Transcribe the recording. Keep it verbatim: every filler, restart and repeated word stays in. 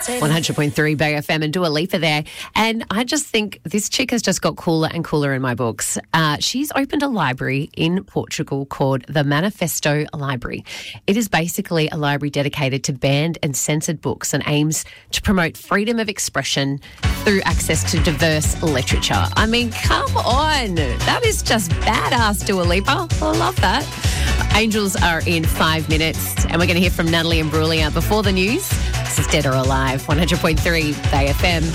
one hundred point three Bay F M and Dua Lipa there. And I just think this chick has just got cooler and cooler in my books. Uh, she's opened a library in Portugal called the Manifesto Library. It is basically a library dedicated to banned and censored books and aims to promote freedom of expression through access to diverse literature. I mean, come on. That is just badass, Dua Lipa. I love that. Angels are in five minutes, and we're going to hear from Natalie Imbruglia before the news. This is Dead or Alive, one hundred point three Bay F M.